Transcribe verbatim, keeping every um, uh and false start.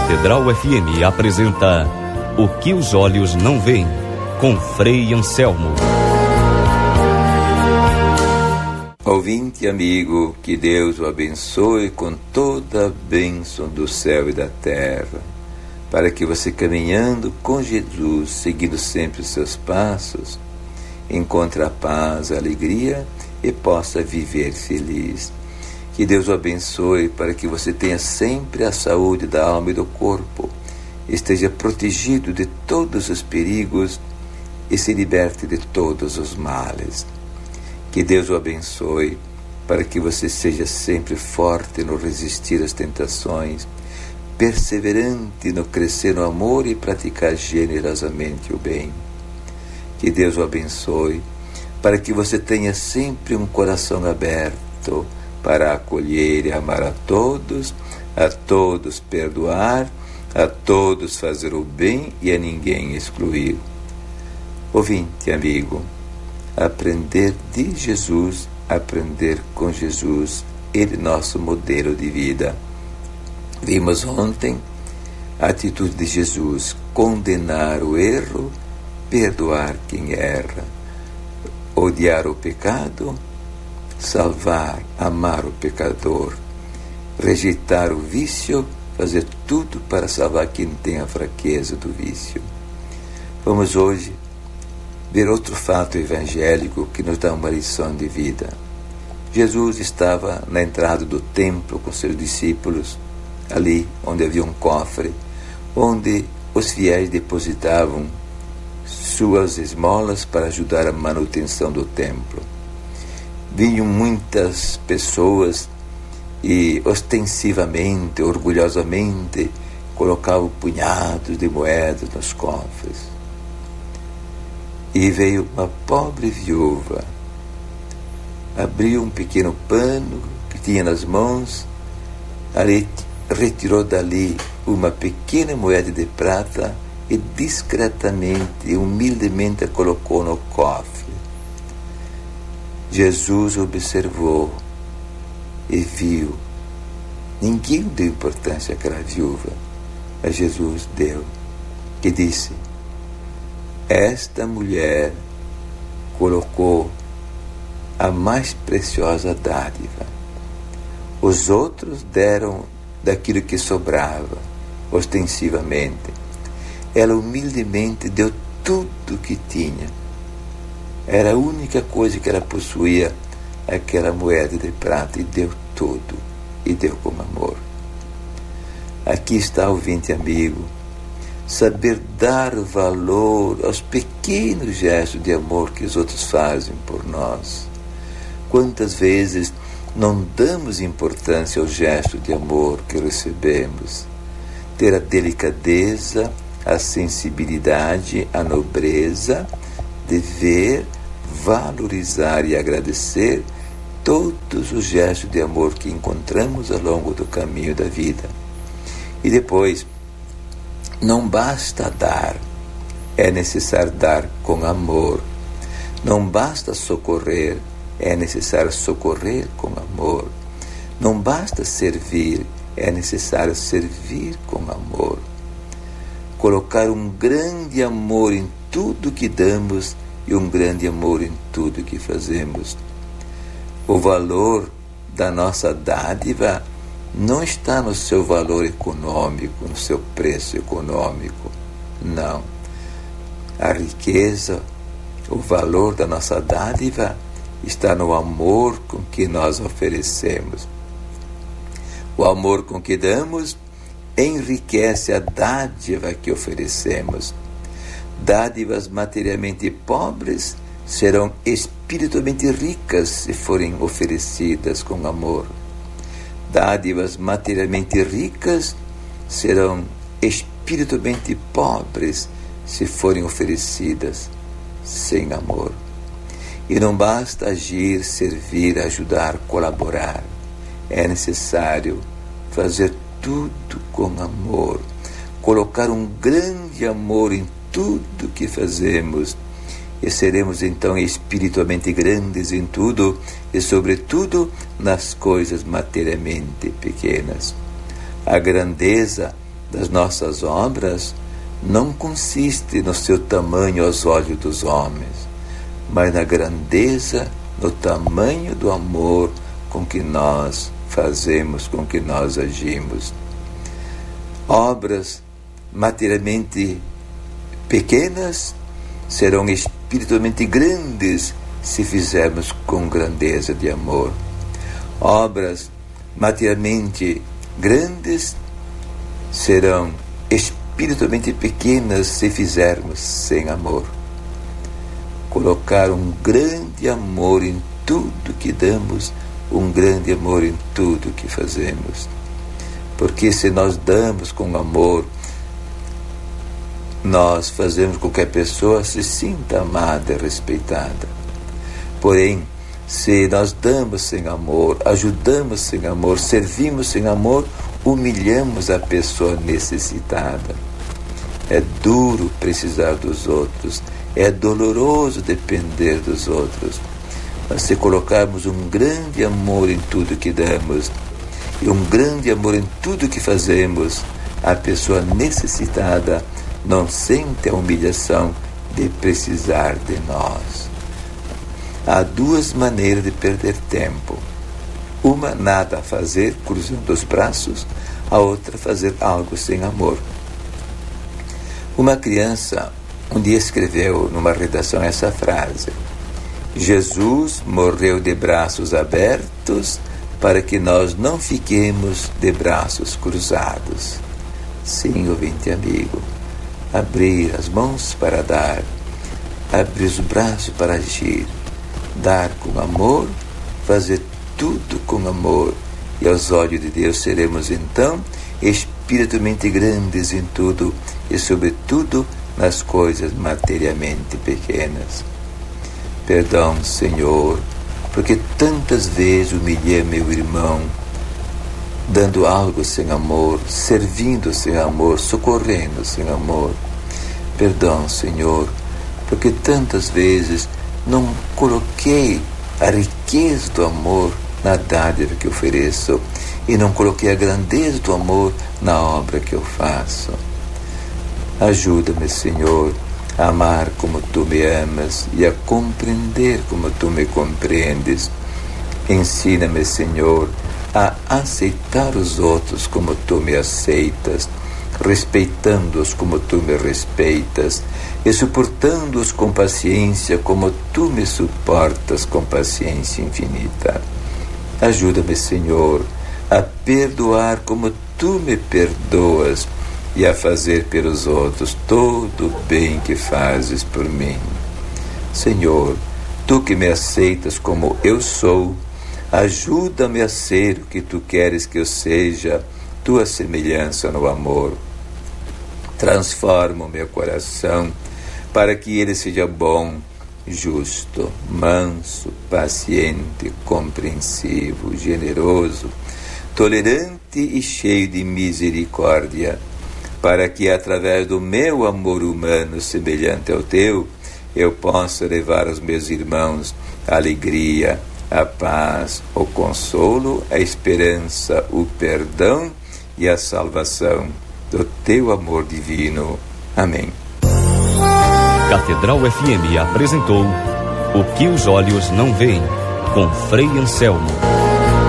Catedral F M apresenta O que os olhos não veem, com Frei Anselmo. Ouvinte amigo, que Deus o abençoe com toda a bênção do céu e da terra, para que você, caminhando com Jesus, seguindo sempre os seus passos, encontre a paz, a alegria e possa viver feliz. Que Deus o abençoe para que você tenha sempre a saúde da alma e do corpo, esteja protegido de todos os perigos e se liberte de todos os males. Que Deus o abençoe para que você seja sempre forte no resistir às tentações, perseverante no crescer no amor e praticar generosamente o bem. Que Deus o abençoe para que você tenha sempre um coração aberto para acolher e amar a todos, a todos perdoar, a todos fazer o bem e a ninguém excluir. Ouvinte, amigo, aprender de Jesus, aprender com Jesus, Ele nosso modelo de vida. Vimos ontem a atitude de Jesus, condenar o erro, perdoar quem erra, odiar o pecado, salvar, amar o pecador, rejeitar o vício, fazer tudo para salvar quem tem a fraqueza do vício. Vamos hoje ver outro fato evangélico que nos dá uma lição de vida. Jesus estava na entrada do templo com seus discípulos, ali onde havia um cofre, onde os fiéis depositavam suas esmolas para ajudar a manutenção do templo. Vinham muitas pessoas e ostensivamente, orgulhosamente, colocavam punhados de moedas nos cofres. E veio uma pobre viúva, abriu um pequeno pano que tinha nas mãos, ali, retirou dali uma pequena moeda de prata e discretamente e humildemente a colocou no cofre. Jesus observou e viu. Ninguém deu importância àquela viúva, mas Jesus deu, e disse: esta mulher colocou a mais preciosa dádiva. Os outros deram daquilo que sobrava, ostensivamente. Ela humildemente deu tudo que tinha. Era a única coisa que ela possuía, aquela moeda de prata, e deu tudo, e deu com amor. Aqui está, ouvinte amigo, saber dar valor aos pequenos gestos de amor que os outros fazem por nós. Quantas vezes não damos importância ao gesto de amor que recebemos? Ter a delicadeza, a sensibilidade, a nobreza de ver, valorizar e agradecer todos os gestos de amor que encontramos ao longo do caminho da vida. E depois, não basta dar, é necessário dar com amor. Não basta socorrer, é necessário socorrer com amor. Não basta servir, é necessário servir com amor. Colocar um grande amor em tudo que damos e um grande amor em tudo que fazemos. O valor da nossa dádiva não está no seu valor econômico, no seu preço econômico. Não. A riqueza, o valor da nossa dádiva está no amor com que nós oferecemos. O amor com que damos enriquece a dádiva que oferecemos. Dádivas materialmente pobres serão espiritualmente ricas se forem oferecidas com amor. Dádivas materialmente ricas serão espiritualmente pobres se forem oferecidas sem amor. E não basta agir, servir, ajudar, colaborar. É necessário fazer tudo com amor, colocar um grande amor em tudo que fazemos, e seremos então espiritualmente grandes em tudo e sobretudo nas coisas materialmente pequenas. A grandeza das nossas obras não consiste no seu tamanho aos olhos dos homens, mas na grandeza, no tamanho do amor com que nós fazemos, com que nós agimos. Obras materialmente pequenas serão espiritualmente grandes se fizermos com grandeza de amor. Obras materialmente grandes serão espiritualmente pequenas se fizermos sem amor. Colocar um grande amor em tudo que damos, um grande amor em tudo que fazemos. Porque se nós damos com amor, nós fazemos com que a pessoa se sinta amada e respeitada. Porém, se nós damos sem amor, ajudamos sem amor, servimos sem amor, humilhamos a pessoa necessitada. É duro precisar dos outros, é doloroso depender dos outros. Mas se colocarmos um grande amor em tudo que damos, e um grande amor em tudo que fazemos, a pessoa necessitada não sente a humilhação de precisar de nós. Há duas maneiras de perder tempo. Uma, nada a fazer, cruzando os braços. A outra, fazer algo sem amor. Uma criança um dia escreveu numa redação essa frase: Jesus morreu de braços abertos para que nós não fiquemos de braços cruzados. Sim, ouvinte amigo, abrir as mãos para dar, abrir os braços para agir, dar com amor, fazer tudo com amor, e aos olhos de Deus seremos então espiritualmente grandes em tudo e sobretudo nas coisas materialmente pequenas. Perdão, Senhor, porque tantas vezes humilhei meu irmão, dando algo sem amor, servindo sem amor, socorrendo sem amor. Perdão, Senhor, porque tantas vezes não coloquei a riqueza do amor na dádiva que ofereço e não coloquei a grandeza do amor na obra que eu faço. Ajuda-me, Senhor, a amar como Tu me amas e a compreender como Tu me compreendes. Ensina-me, Senhor, a aceitar os outros como Tu me aceitas, respeitando-os como Tu me respeitas e suportando-os com paciência como Tu me suportas com paciência infinita. Ajuda-me, Senhor, a perdoar como Tu me perdoas e a fazer pelos outros todo o bem que fazes por mim. Senhor, Tu que me aceitas como eu sou, ajuda-me a ser o que Tu queres que eu seja, Tua semelhança no amor. Transforma o meu coração para que ele seja bom, justo, manso, paciente, compreensivo, generoso, tolerante e cheio de misericórdia, para que através do meu amor humano semelhante ao Teu, eu possa levar aos meus irmãos a alegria, a paz, o consolo, a esperança, o perdão e a salvação do Teu amor divino. Amém. Catedral F M apresentou O que os olhos não veem, com Frei Anselmo.